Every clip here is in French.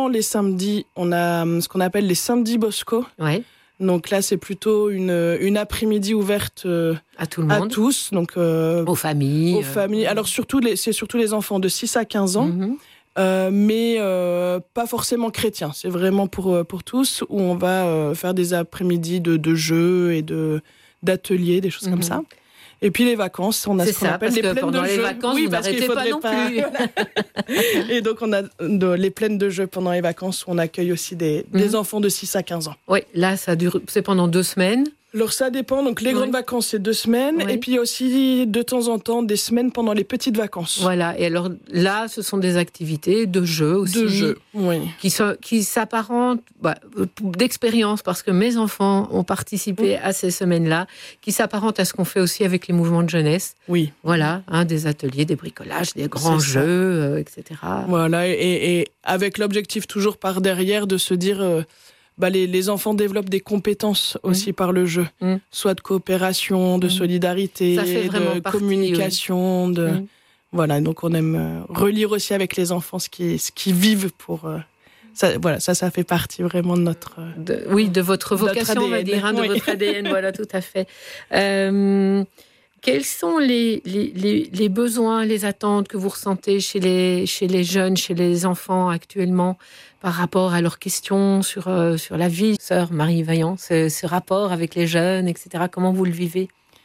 les samedis, on a ce qu'on appelle les samedis Bosco. Ouais. Donc là, c'est plutôt une après-midi ouverte à tout le monde. À tous. Donc, aux familles. Aux familles. Alors, c'est surtout les enfants de 6 à 15 ans. Mais pas forcément chrétiens. C'est vraiment pour tous, où on va faire des après-midi de jeux et d'ateliers, des choses comme ça. Et puis les vacances, on a ce qu'on appelle les plaines de jeux. Pendant les vacances, vous n'arrêtez pas non plus. Et donc on a les plaines de jeux pendant les vacances, où on accueille aussi des enfants de 6 à 15 ans. Oui, là, c'est pendant 2 semaines. Alors ça dépend, donc les grandes vacances c'est 2 semaines, et puis aussi de temps en temps des semaines pendant les petites vacances. Voilà, et alors là ce sont des activités de jeu aussi. De jeu, oui. Qui s'apparentent, d'expérience, parce que mes enfants ont participé à ces semaines-là, qui s'apparentent à ce qu'on fait aussi avec les mouvements de jeunesse. Oui. Voilà, des ateliers, des bricolages, des grands jeux, etc. Voilà, et avec l'objectif toujours par derrière de se dire... les enfants développent des compétences aussi par le jeu, soit de coopération, de solidarité, de communication, voilà. Donc on aime relire aussi avec les enfants ce qu'ils vivent pour ça. Voilà, ça fait partie vraiment de notre de votre vocation, on va dire, de votre ADN. Voilà, tout à fait. Quels sont les besoins, les attentes que vous ressentez chez les jeunes, chez les enfants actuellement, par rapport à leurs questions sur la vie, sœur Marie Vaillant, ce rapport avec les jeunes, etc. Comment vous le vivez ?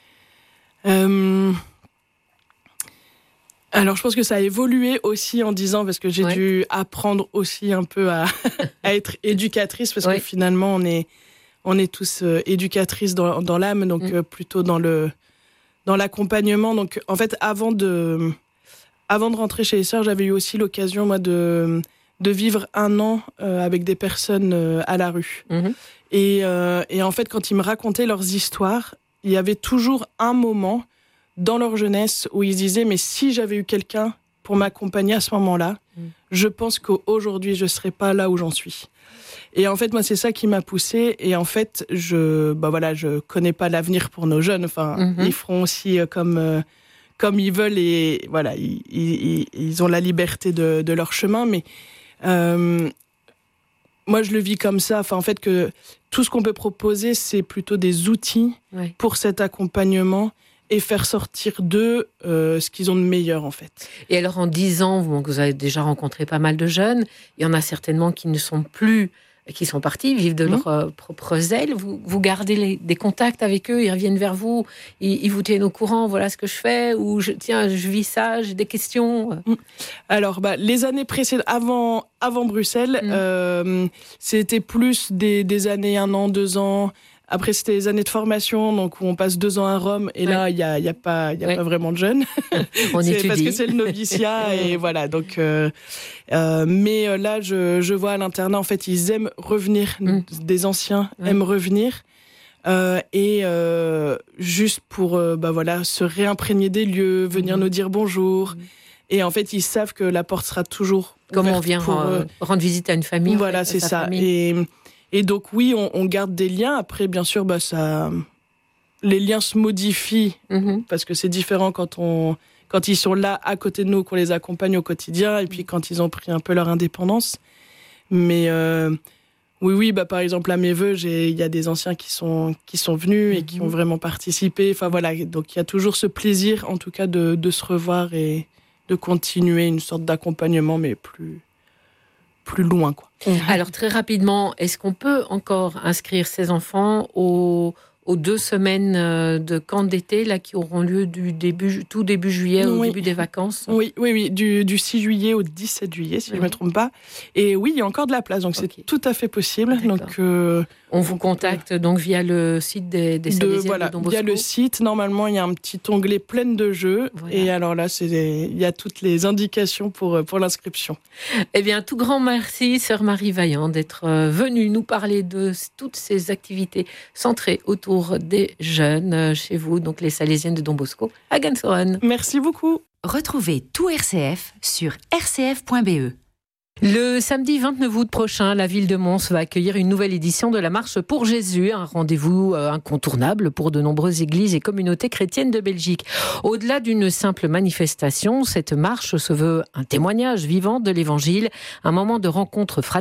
Alors, je pense que ça a évolué aussi en 10 ans, parce que j'ai dû apprendre aussi un peu à être éducatrice, parce que finalement, on est tous éducatrices dans l'âme, donc plutôt dans l'accompagnement. Donc, en fait, avant de rentrer chez les sœurs, j'avais eu aussi l'occasion, moi, de vivre 1 an avec des personnes à la rue. Et en fait, quand ils me racontaient leurs histoires, il y avait toujours un moment dans leur jeunesse où ils disaient « Mais si j'avais eu quelqu'un pour m'accompagner à ce moment-là, je pense qu'aujourd'hui, je ne serais pas là où j'en suis. » Et en fait, moi, c'est ça qui m'a poussée. Et en fait, je connais pas l'avenir pour nos jeunes. Enfin, ils feront aussi comme ils veulent, et voilà, ils ont la liberté de leur chemin. Mais moi, je le vis comme ça. Enfin, en fait, que tout ce qu'on peut proposer, c'est plutôt des outils pour cet accompagnement et faire sortir d'eux ce qu'ils ont de meilleur, en fait. Et alors, en 10 ans, vous avez déjà rencontré pas mal de jeunes. Il y en a certainement qui ne sont plus, qui sont partis, vivent de leurs propres ailes. Vous gardez des contacts avec eux, ils reviennent vers vous, ils vous tiennent au courant, voilà ce que je fais, ou je vis ça, j'ai des questions. Alors, les années précédentes, avant Bruxelles, c'était plus des années 1 an, 2 ans. Après, c'était les années de formation, donc où on passe 2 ans à Rome, et là, il y a pas vraiment de jeunes. On étudie. Parce que c'est le noviciat, et voilà. Donc, mais là, je vois à l'internat, en fait, ils aiment revenir, des anciens aiment revenir, et juste pour, se réimprégner des lieux, venir nous dire bonjour. Et en fait, ils savent que la porte sera toujours ouverte. Comme on vient rendre visite à une famille. Voilà, c'est ça. Et donc oui, on garde des liens. Après, bien sûr, les liens se modifient parce que c'est différent quand ils sont là à côté de nous, qu'on les accompagne au quotidien, et puis quand ils ont pris un peu leur indépendance. Mais oui, par exemple à mes vœux, il y a des anciens qui sont venus et qui ont vraiment participé. Enfin voilà, donc il y a toujours ce plaisir, en tout cas, de se revoir et de continuer une sorte d'accompagnement, mais plus loin, quoi. Alors, très rapidement, est-ce qu'on peut encore inscrire ces enfants aux 2 semaines de camp d'été là, qui auront lieu tout début juillet, au début des vacances ? Oui, du 6 juillet au 17 juillet, si je ne me trompe pas. Et oui, il y a encore de la place, donc c'est tout à fait possible. Donc, on vous contacte donc via le site des Salésiennes de Don Bosco. Via le site, normalement, il y a un petit onglet plein de jeux. Voilà. Et alors là, il y a toutes les indications pour l'inscription. Eh bien, tout grand merci, sœur Marie Vaillant, d'être venue nous parler de toutes ces activités centrées autour des jeunes chez vous, donc les Salésiennes de Don Bosco à Gansoren. Merci beaucoup. Retrouvez tout RCF sur rcf.be. Le samedi 29 août prochain, la ville de Mons va accueillir une nouvelle édition de la Marche pour Jésus, un rendez-vous incontournable pour de nombreuses églises et communautés chrétiennes de Belgique. Au-delà d'une simple manifestation, cette marche se veut un témoignage vivant de l'Évangile, un moment de rencontre fraternelle